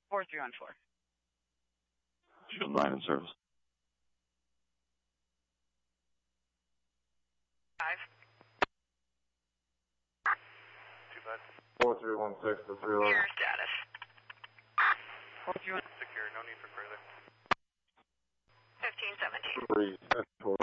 4314. Shield 9 in service. 5. 4316 to 311. Your status. 4316. Secure, no need for further. 1517. 3,